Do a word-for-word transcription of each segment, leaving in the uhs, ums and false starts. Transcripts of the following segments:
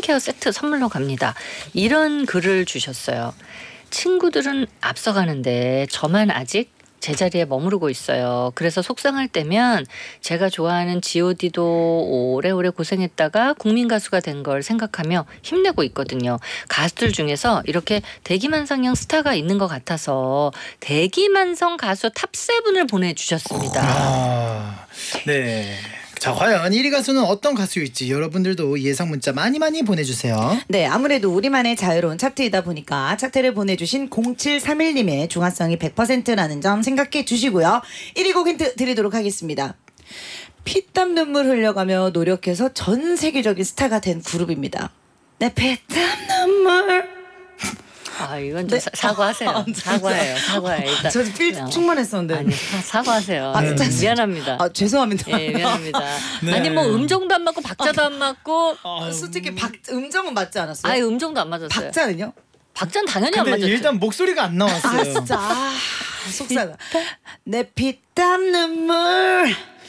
스킨케어 세트 선물로 갑니다. 이런 글을 주셨어요. 친구들은 앞서가는데 저만 아직 제자리에 머무르고 있어요. 그래서 속상할 때면 제가 좋아하는 지오디도 오래오래 고생했다가 국민 가수가 된 걸 생각하며 힘내고 있거든요. 가수들 중에서 이렇게 대기만성형 스타가 있는 것 같아서 대기만성 가수 탑세븐을 보내주셨습니다. 아, 네. 자, 과연 일 위 가수는 어떤 가수일지 여러분들도 예상 문자 많이 많이 보내주세요. 네, 아무래도 우리만의 자유로운 차트이다 보니까 차트를 보내주신 공칠삼일님의 중화성이 백 퍼센트라는 점 생각해 주시고요. 일 위 곡 힌트 드리도록 하겠습니다. 피땀 눈물 흘려가며 노력해서 전 세계적인 스타가 된 그룹입니다. 내 피땀 눈물. 아 이건 좀 네? 사과하세요. 아, 사과해요. 사과해요. 일단 저 필 충만했었는데. 아니 사, 사과하세요. 아, 진짜 미안합니다. 아 죄송합니다. 예, 미안합니다. 네. 아니 뭐 음정도 안 맞고 박자도 안 맞고. 아, 솔직히 박 음정은 맞지 않았어요? 아니 음정도 안 맞았어요. 박자는요? 박자는 당연히 안 근데 맞았죠. 일단 목소리가 안 나왔어요. 아 진짜 아, 속상하다. 내 피땀 눈물.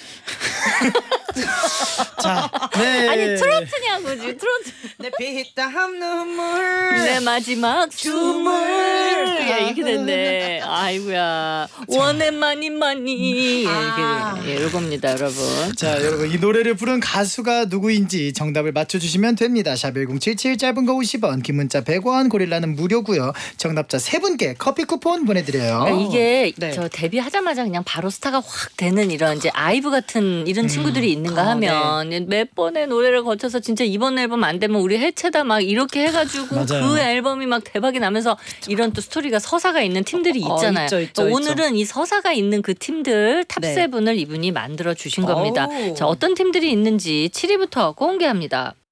자, 네. 아니 트로트냐고 지금 트로트. 내 피땀 눈물. 내 마지막 춤을. 예, 이렇게 됐네. 아이고야. 원해 많이 많이. 아. 예, 이렇게 예, 이겁니다, 여러분. 자, 여러분 이 노래를 부른 가수가 누구인지 정답을 맞춰주시면 됩니다. 샵 일공칠칠 짧은 거 오십 원, 긴 문자 백 원, 고릴라는 무료고요. 정답자 세 분께 커피 쿠폰 보내드려요. 그러니까 이게 네. 저 데뷔하자마자 그냥 바로 스타가 확 되는 이런 이제 아이브 같은 이런 친구들이 있는가 아, 하면 몇 번의 노래를 거쳐서 진짜 이번 앨범 안 되면 우리 해체다 막 이렇게 해가지고 맞아요. 그 앨범이 막 대박이 나면서 이런 또 스토리가 서사가 있는 팀들이 어, 있잖아요. 있죠, 있죠, 그러니까 있죠. 오늘은 이 서사가 있는 그 팀들 탑세븐을 이분이 만들어 주신 겁니다. 어우. 자, 어떤 팀들이 있는지 칠 위부터 공개합니다.